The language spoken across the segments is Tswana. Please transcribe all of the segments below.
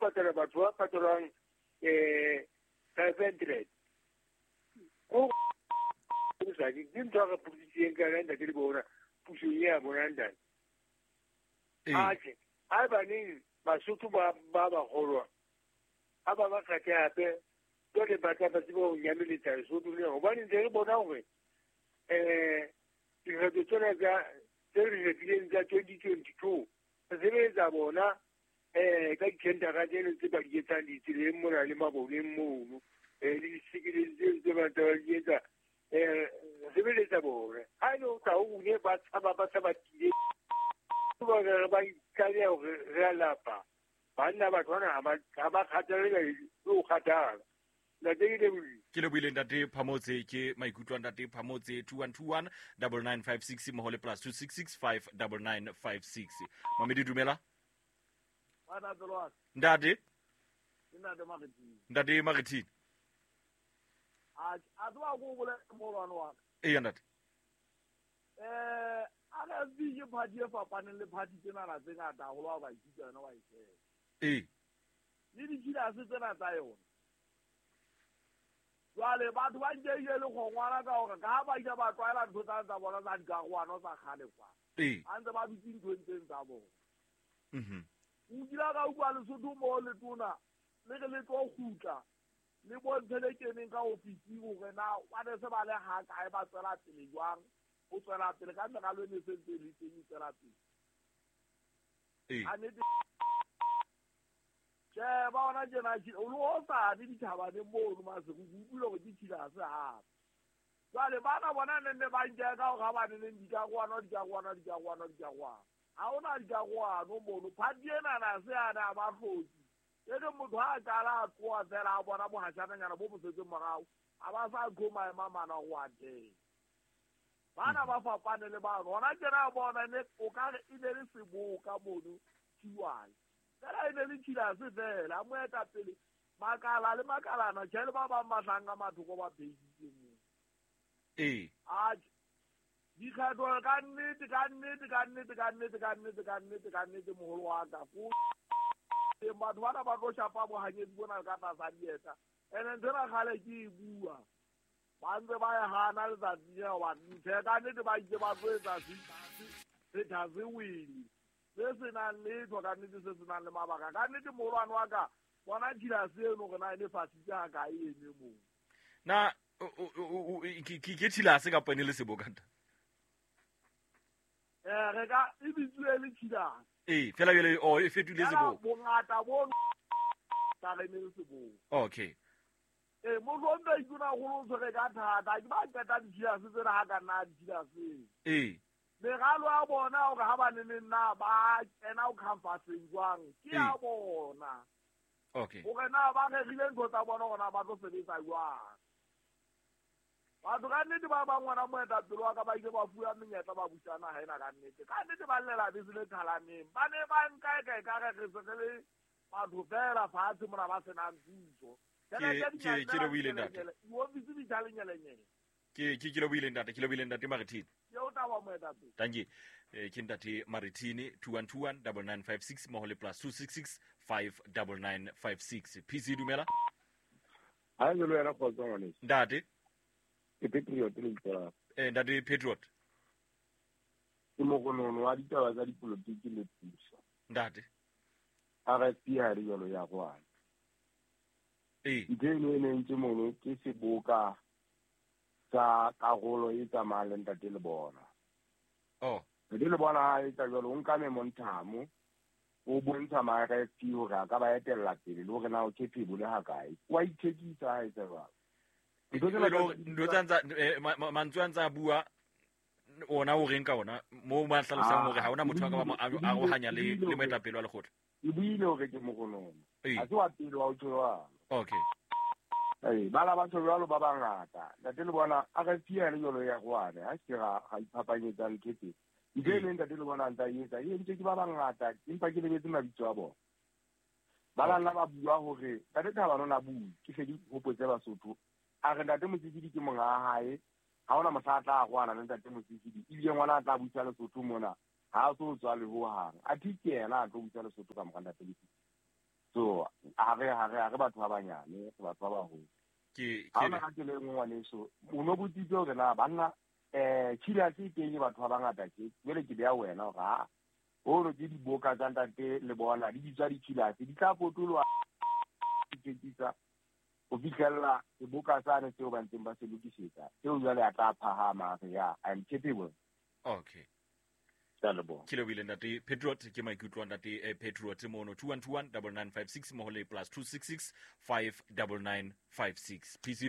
patala batho ba patalang 500 o sa di ntho ga puliseng ka nda ke bona puso ya bona nda a ba ni Basotho ba golwa a ba kgathe hape le batla ba tsebo ya military so le go ba ntse re bona gore dikgato tsena tse re rekileng tsa 2022 re tsa bona ka dithendara tseno tse ba di etsang ditseleng mona le maboneng mono le disekele tse ba di etsa sebeletsa bona ha no tsa o ne ba tshaba tile ba ikanya gore re a lapa banna ba tsona ga ba kgathalela o kgathala ke le buile ntate Phamotse ke maikutlo ntate Phamotse 2121 9956 mo le plus 266 59956 Mamedi dumela ntate Martin a tloa go bole molwana wa e ntate ana di je phadi e fapaneng le phadi tsena na tse ngata go lwa ba itshana wa itshela le di tshila se tsena tsa yona jwale batho ba nje ile le gongwana ka gore ka ba ja ba twaela ntho tsa bona tsa di ka gwana tsa khale kwa antse ba bitse ntho nteng tsa bona o dira ka utlwa Lesotho mo le tona le ke le tlo gutla le bontshele keneng ka ofisi gore na wa ne se ba le ha kae ba tsela pele jwang o tsela pele ka nna le ne sentse le teng tsela pele ane ke ba ona jena o lo sa di ditaba le mo ma se go bulo go ditshila se ha jwale bana bona nne ba nje ka ga ba ne di ka gwana ha ona di ka gwana mo no phadiena na se ana ba tlotsi ke motho ha kala tloa tsela a bona bo hashana nyana bo botsetse morao a ba sa goma mamana go ate bana ba fapane le ba rona jena bona ne o ka ile le seboka mono tiwai kana ile le tshila se fela mo eta pele makala le makalana tshele ba ba mahlanga mathoko ba beile mo a di khato ka nnete moholo wa ka go batho bana ba tlo shapa bo hanyedi bona ka tsa dieta ene ndena khale ke bua ba ntse ba ya hana le tsa dia wa ntse ka nnete ba itse ba tsoetsa se thaze wili se se na le tlo ka nnete se se na le mabaka ka nnete molwana wa ka bona dira seno go na ile fasitse ga ka ene mo na ke tshila se ka pene le sebokanta re ka ibitswe le tshila fela yele o e fetule sebo bongata bo ta re le sebo okay mo go nda ikuna go lo re ka thata ke ba keta di tshila se tsena ha ka na di tshila se le galo a bona o ga ba ne nna ba tsena o campuseng jwang ke a bona okay o ga na ba ge rile ntho tsa bona gona ba tlo sebetsa jwang batho ka nnete ba ngwana moetapele wa ka ba ile ba fua menyetla ba butsana ha ena ka nnete ka nnete ba llela bese le thalaneng ba ne ba nkae ka re segele batho fela fatshe mona ba senang thuso ke le buile ntate o bitse di thalenyelenye ke le buile ntate Martin yo ta wa moetapele thank ke ntate Martin 2121 9956 mo le plus 266 59956 PC dumela ha le era go tswa ngone ntate ke Patriot le tsara ntate Patriot ke mo gonono wa ditaba tsa dipolotiki le puso ntate a ga tia re yolo ya gwana dino ene ntse mono ke seboka tsa kagolo e tsamayang ntate le bona ntate le bona e tsa jalo nka me montamo o bontsha maaka e tio ga ka ba etella pele le gore na o ke phebo le ha kae wa ithekisa ha e tsaba ndo tsa mantswe a ntsa bua ona o reng ka ona mo ba hlalosang hore ha ona motho ka ba a go hanya le moetapele wa lekgotla e buile hore ke mo gonono a se wa pele wa o tshwa okay bala ba tsholo ba bangata ntate le bona a ga tia le yolo ya gwana a se ga ipapanyetsa nkete ile ntate le bona ntsa yetsa e ntse ke ba bangata empa ke lebetse mabitso a bona bala nna ba bua hore ka tsa ba rona bua ke se di hopotse Basotho a re ntate Motsikidi ke monga hae ha ona mosatla a gwana ntate Motsikidi ile ngwana a tla butsa Lesotho mona ha so tswa le ho hang a thikela a tlo butsa Lesotho ka moganda pele so a re batho ba banyane re batho ba baholo ha ona ke le ngwaneso o no botsitse gore na banna Chilas e kenye batho ba bangata ke jwale ke bea wena ga o re ke diboka tsa ntate le bona di bitsa di Chilas di tla potolwa ditsa o fitlhella diboka tsane tseo ba ntseng ba se lokisetsa tseo jwale a tla phahama ya I'm capable. Okay. Kilo wile ndati Patriot ke maikutlo ndati Patriot mono 21219956 mohole plus 266599956 PC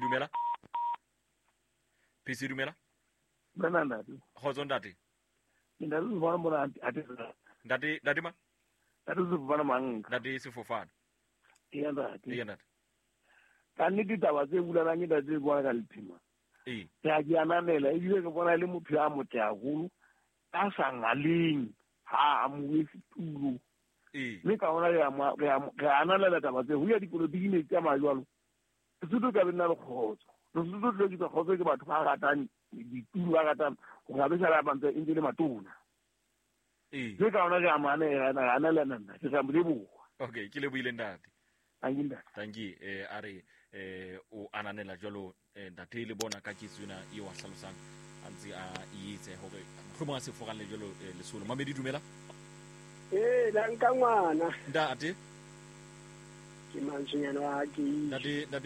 dumela Bana ndati hozo ndati ndazi vona mona ati ndati ma ndazi vona manga ndati sifofana iya ndati kaniti taba tse bulang ke ndati bona ka lephima ya ke ananela e bile ke bona le motho ya motle haholo a sa ngaleng ha amuwesi tulo le ka ona re ananela taba tse ho ya dipolotiki ne tsa majwalo Lesotho ka bena le khotso Lesotho le ke khotso ke batho ba ratang ditulo ba ratang go gabesala ba ntse le matona le ka ona ke amane ana ananela nna ke sa mlebo. Okay ke le buile ndati tangi are o ananela jalo ndate le bona ka kitsuna e wa hlalosang antsi a itse hore mohlomong a se fogale jalo lesolo Mamedi dumela la nka ngwana ndate ke mantsinyana wa ke ndate